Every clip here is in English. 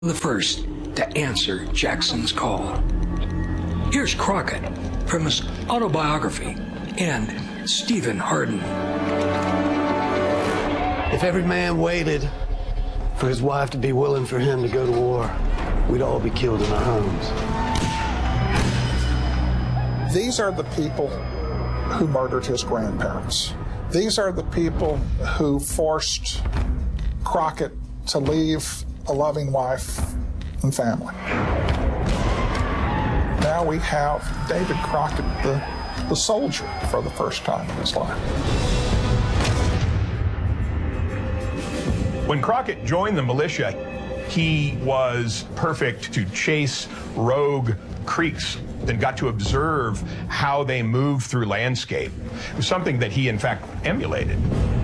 the first to answer Jackson's call. Here's Crockett from his autobiography and Stephen Hardin. If every man waited for his wife to be willing for him to go to war, we'd all be killed in our homes. These are the people who murdered his grandparents. These are the people who forced Crockett to leave a loving wife and family. Now we have David Crockett, the soldier, for the first time in his life. When Crockett joined the militia, he was perfect to chase rogue Creeks and got to observe how they moved through landscape. It was something that he, in fact, emulated.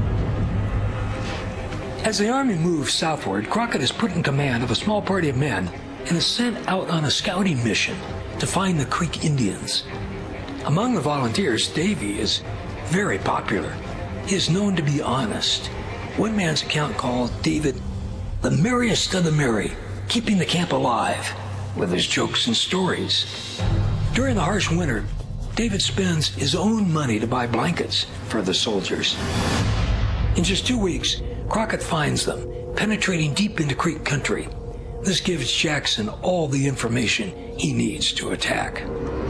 As the Army moves southward, Crockett is put in command of a small party of men and is sent out on a scouting mission to find the Creek Indians. Among the volunteers, Davy is very popular. He is known to be honest. One man's account called David the merriest of the merry, keeping the camp alive with his jokes and stories. During the harsh winter, David spends his own money to buy blankets for the soldiers. In just 2 weeks, Crockett finds them, penetrating deep into Creek country. This gives Jackson all the information he needs to attack.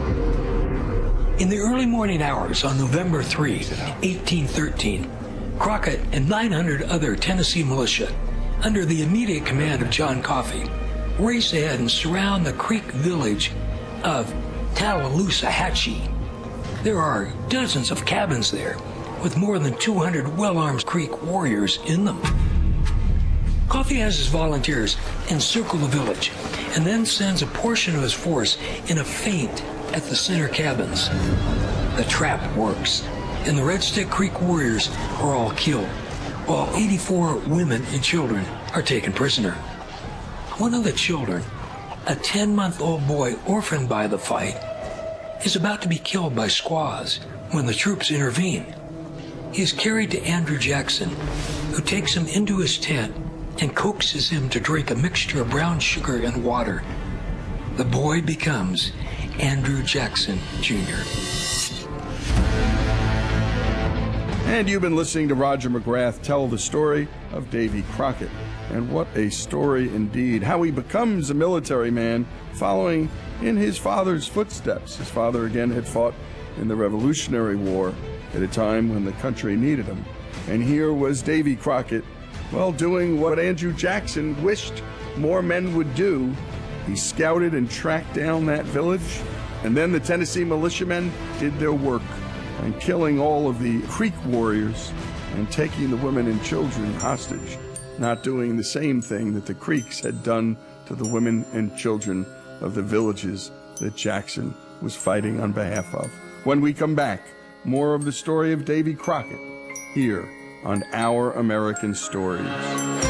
In the early morning hours on November 3, 1813, Crockett and 900 other Tennessee militia, under the immediate command of John Coffee, race ahead and surround the Creek village of Tallapoosahatchee. There are dozens of cabins there, with more than 200 well-armed Creek warriors in them. Coffee has his volunteers encircle the village and then sends a portion of his force in a feint at the center cabins. The trap works, and the Red Stick Creek warriors are all killed, while 84 women and children are taken prisoner. One of the children, a 10-month-old boy orphaned by the fight, is about to be killed by squaws when the troops intervene. He is carried to Andrew Jackson, who takes him into his tent and coaxes him to drink a mixture of brown sugar and water. The boy becomes Andrew Jackson, Jr. And you've been listening to Roger McGrath tell the story of Davy Crockett. And what a story indeed. How he becomes a military man following in his father's footsteps. His father, again, had fought in the Revolutionary War at a time when the country needed him. And here was Davy Crockett, well, doing what Andrew Jackson wished more men would do. He scouted and tracked down that village, and then the Tennessee militiamen did their work and killing all of the Creek warriors and taking the women and children hostage, not doing the same thing that the Creeks had done to the women and children of the villages that Jackson was fighting on behalf of. When we come back, more of the story of Davy Crockett here on Our American Stories.